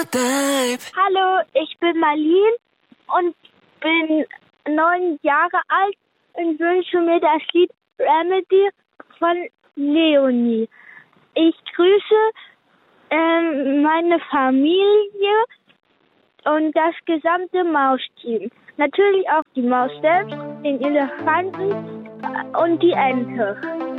Hallo, ich bin Marlene und bin 9 Jahre alt und wünsche mir das Lied Remedy von Leonie. Ich grüße meine Familie und das gesamte Mausteam. Natürlich auch die Maus selbst, den Elefanten und die Ente.